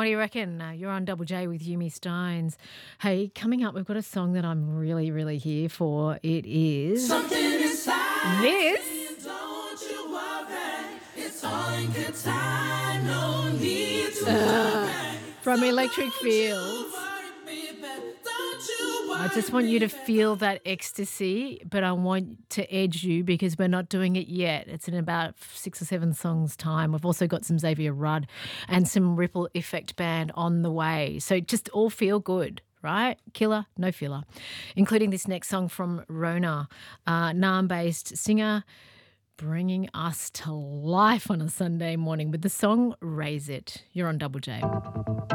What do you reckon? You're on Double J with Yumi Stones. Hey, coming up, we've got a song that I'm really, really here for. It is Something inside this. saying, don't you worry, it's all in good time, no need to worry. From Electric Don't you Fields. worry, baby, don't you worry, I just want you to baby. feel that ecstasy, but I want to edge you because we're not doing it yet. It's in about 6 or 7 songs' time. We've also got some Xavier Rudd and some Ripple Effect Band on the way. So just all feel good, right? Killer, no filler. Including this next song from Rona, Naarm-based singer, bringing us to life on a Sunday morning with the song Raise It. You're on Double J.